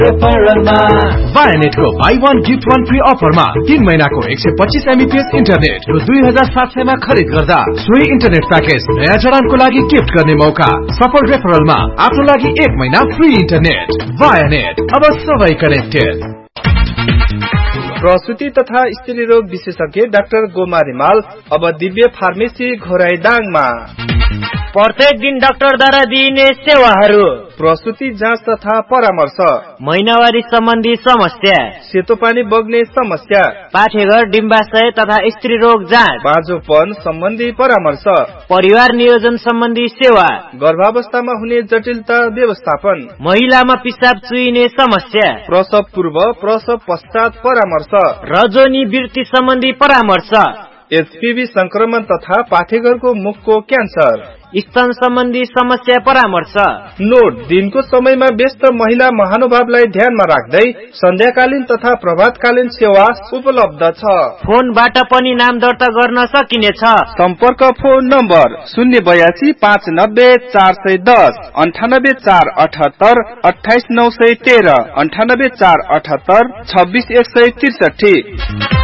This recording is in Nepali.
वायानेटको बाई 1 गिफ्ट 1 फ्री अफरमा 3 महिनाको 125 MBPS इन्टरनेट रु 2700 मा खरिद गर्दा सोही इन्टरनेट प्याकेज नयाँ जडानको लागि गिफ्ट गर्ने मौका। सफल रेफरलमा आफ्नो लागि 1 महिना फ्री इन्टरनेट। वायानेट, अब सबै कनेक्टेड। प्रसूति तथा स्त्री रोग विशेषज्ञ डाक्टर गोमा रिमाल अब दिव्य फार्मेसी घोराइडाङमा। प्रत्येक दिन डाक्टरद्वारा दिइने सेवाहरू: प्रसूति जाँच तथा परामर्श, महिनावारी सम्बन्धी समस्या, सेतो पानी बग्ने समस्या, पाठेघर डिम्बाशय तथा स्त्री रोग जाँच, बाँझोपन सम्बन्धी परामर्श, परिवार नियोजन सम्बन्धी सेवा, गर्भावस्थामा हुने जटिलता व्यवस्थापन, महिलामा पिसाब चुइने समस्या, प्रसव पूर्व प्रसव पश्चात परामर्श, रजोनी वृत्ति सम्बन्धी परामर्श, एचपीभी संक्रमण तथा पाठेघरको मुखको क्यान्सर, स्तन सम्बन्धी समस्या परामर्श। नोट: दिनको समयमा व्यस्त महिला महानुभावलाई ध्यानमा राख्दै सन्ध्याकालीन तथा प्रभातकालीन सेवा उपलब्ध छ। फोनबाट पनि नाम दर्ता गर्न सकिनेछ। सम्पर्क: फोन नम्बर 082 590 410, 98 478 28913, 98 478 26163।